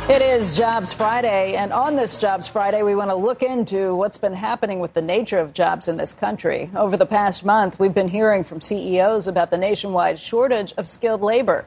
It is Jobs Friday, and on this Jobs Friday, we want to look into what's been happening with the nature of jobs in this country. Over the past month, we've been hearing from CEOs about the nationwide shortage of skilled labor.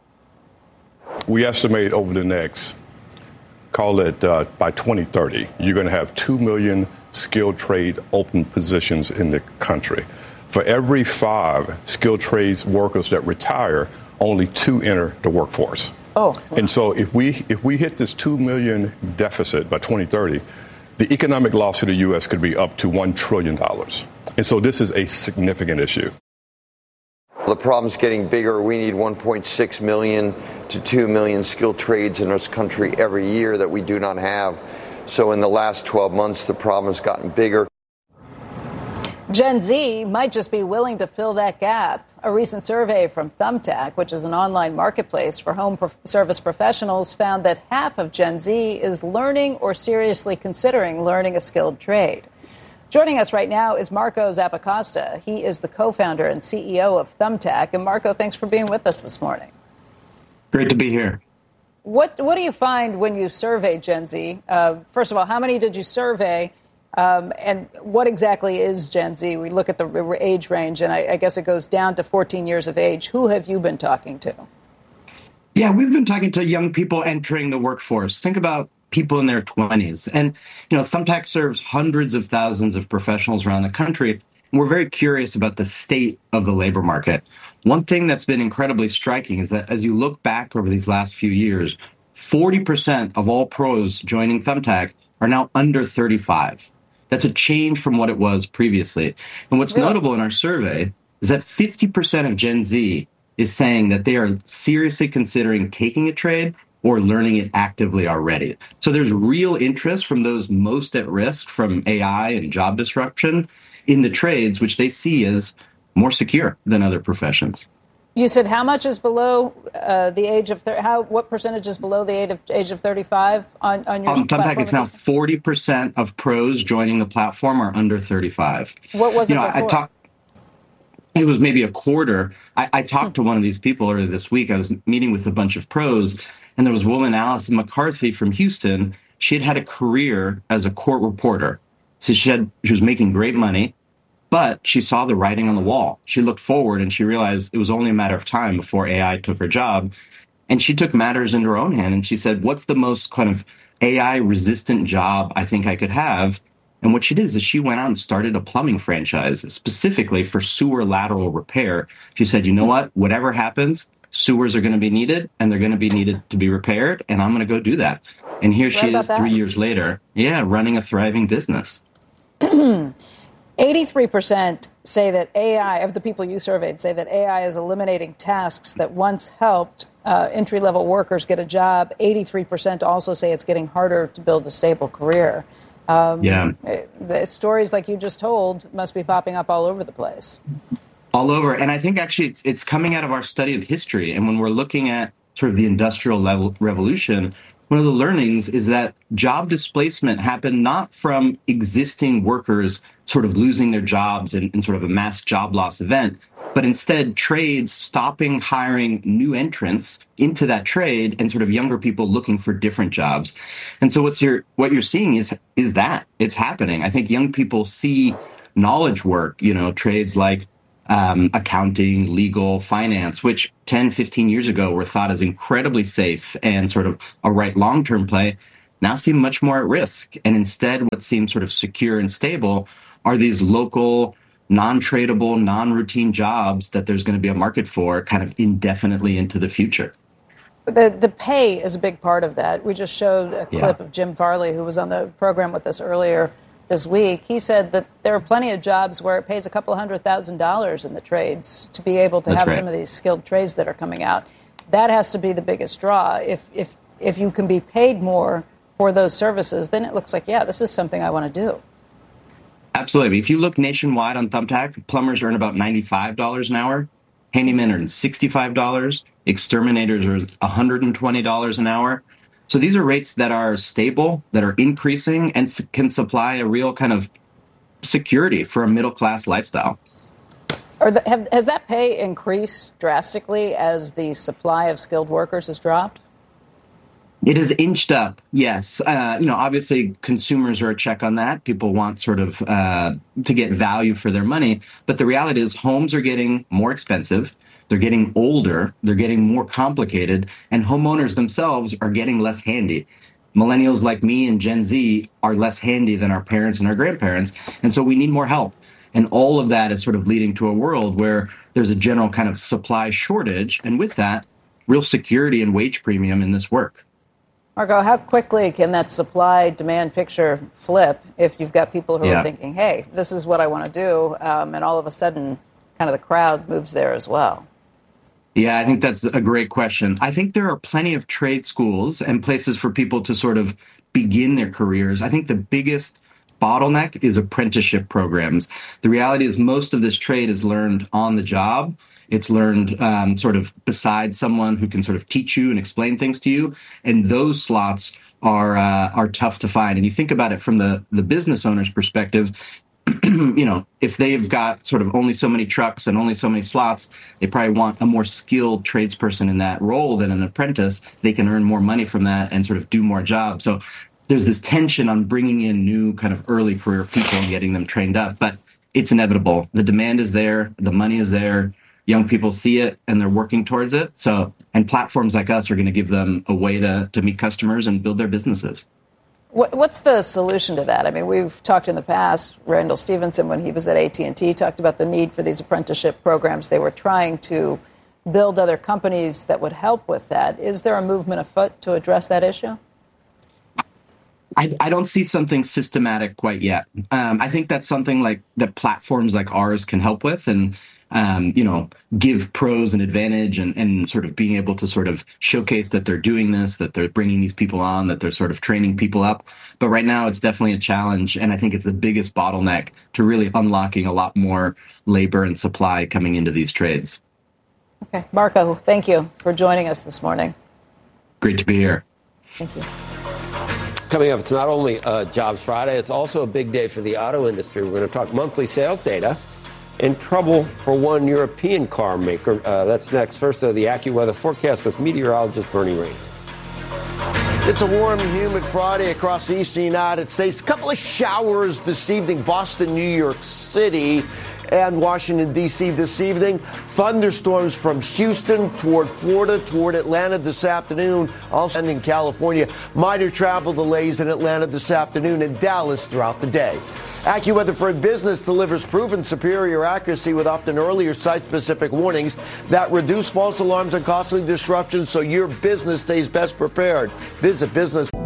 We estimate over the next, call it by 2030, you're going to have 2 million skilled trade open positions in the country. For every 5 skilled trades workers that retire, only 2 enter the workforce. Oh. And so if we hit this 2 million deficit by 2030, the economic loss to the U.S. could be up to $1 trillion. And so this is a significant issue. The problem's getting bigger. We need 1.6 million to 2 million skilled trades in this country every year that we do not have. So in the last 12 months, the problem has gotten bigger. Gen Z might just be willing to fill that gap. A recent survey from Thumbtack, which is an online marketplace for home service professionals, found that half of Gen Z is learning or seriously considering learning a skilled trade. Joining us right now is Marco Zappacosta. He is the co-founder and CEO of Thumbtack. And Marco, thanks for being with us this morning. Great to be here. What do you find when you survey Gen Z? First of all, how many did you survey? And what exactly is Gen Z? We look at the age range, and I guess it goes down to 14 years of age. Who have you been talking to? Yeah, we've been talking to young people entering the workforce. Think about people in their 20s. And, Thumbtack serves hundreds of thousands of professionals around the country. And we're very curious about the state of the labor market. One thing that's been incredibly striking is that as you look back over these last few years, 40% of all pros joining Thumbtack are now under 35. That's a change from what it was previously. And what's notable in our survey is that 50% of Gen Z is saying that they are seriously considering taking a trade or learning it actively already. So there's real interest from those most at risk from AI and job disruption in the trades, which they see as more secure than other professions. You said how much is below the age of what percentage is below the age of 35 on your Thumbtack? platform? It's now 40% of pros joining the platform are under 35. What was it before? It was maybe a quarter. I talked to one of these people earlier this week. I was meeting with a bunch of pros, and there was a woman, Allison McCarthy from Houston. She had a career as a court reporter. So she was making great money. But she saw the writing on the wall. She looked forward and she realized it was only a matter of time before AI took her job. And she took matters into her own hand. And she said, what's the most kind of AI resistant job I think I could have? And what she did is she went out and started a plumbing franchise specifically for sewer lateral repair. She said, you know what? Whatever happens, sewers are going to be needed and they're going to be needed to be repaired. And I'm going to go do that. And here she is 3 years later, running a thriving business. 83% say that AI, of the people you surveyed, say that AI is eliminating tasks that once helped entry-level workers get a job. 83% also say it's getting harder to build a stable career. The stories like you just told must be popping up all over the place. All over. And I think actually it's coming out of our study of history. And when we're looking at sort of the industrial revolution, one of the learnings is that job displacement happened not from existing workers sort of losing their jobs in sort of a mass job loss event, but instead trades stopping hiring new entrants into that trade and sort of younger people looking for different jobs. And so what you're seeing is that it's happening. I think young people see knowledge work, trades like accounting, legal, finance, which 10, 15 years ago were thought as incredibly safe and sort of a right long-term play, now seem much more at risk. And instead, what seems sort of secure and stable are these local, non-tradable, non-routine jobs that there's going to be a market for kind of indefinitely into the future. The pay is a big part of that. We just showed a clip of Jim Farley, who was on the program with us earlier this week. He said that there are plenty of jobs where it pays a couple $100,000 in the trades to be able to have some of these skilled trades that are coming out. That has to be the biggest draw. If you can be paid more for those services, then it looks like, this is something I want to do. Absolutely. If you look nationwide on Thumbtack, plumbers earn about $95 an hour. Handymen earn $65. Exterminators are $120 an hour. So these are rates that are stable, that are increasing, and can supply a real kind of security for a middle-class lifestyle. Has that pay increased drastically as the supply of skilled workers has dropped? It has inched up, yes. Obviously, consumers are a check on that. People want sort of to get value for their money. But the reality is homes are getting more expensive. They're getting older. They're getting more complicated. And homeowners themselves are getting less handy. Millennials like me and Gen Z are less handy than our parents and our grandparents. And so we need more help. And all of that is sort of leading to a world where there's a general kind of supply shortage. And with that, real security and wage premium in this work. Marco, how quickly can that supply-demand picture flip if you've got people who are thinking, hey, this is what I want to do, and all of a sudden kind of the crowd moves there as well? Yeah, I think that's a great question. I think there are plenty of trade schools and places for people to sort of begin their careers. I think the biggest bottleneck is apprenticeship programs. The reality is most of this trade is learned on the job. It's learned sort of beside someone who can sort of teach you and explain things to you. And those slots are tough to find. And you think about it from the business owner's perspective, if they've got sort of only so many trucks and only so many slots, they probably want a more skilled tradesperson in that role than an apprentice. They can earn more money from that and sort of do more jobs. So there's this tension on bringing in new kind of early career people and getting them trained up. But it's inevitable. The demand is there. The money is there. Young people see it and they're working towards it. And platforms like us are going to give them a way to meet customers and build their businesses. What's the solution to that? I mean, we've talked in the past, Randall Stephenson, when he was at AT&T, talked about the need for these apprenticeship programs. They were trying to build other companies that would help with that. Is there a movement afoot to address that issue? I don't see something systematic quite yet. I think that's something like that platforms like ours can help with and give pros an advantage and sort of being able to sort of showcase that they're doing this, that they're bringing these people on, that they're sort of training people up. But right now it's definitely a challenge. And I think it's the biggest bottleneck to really unlocking a lot more labor and supply coming into these trades. Okay. Marco, thank you for joining us this morning. Great to be here. Thank you. Coming up, it's not only Jobs Friday, it's also a big day for the auto industry. We're going to talk monthly sales data. In trouble for one European car maker. That's next. First, the AccuWeather forecast with meteorologist Bernie Rainey. It's a warm and humid Friday across the eastern United States. A couple of showers this evening. Boston, New York City, and Washington, D.C. this evening. Thunderstorms from Houston toward Florida, toward Atlanta this afternoon. Also in California. Minor travel delays in Atlanta this afternoon and Dallas throughout the day. AccuWeather for Business delivers proven superior accuracy with often earlier site-specific warnings that reduce false alarms and costly disruptions so your business stays best prepared. Visit business.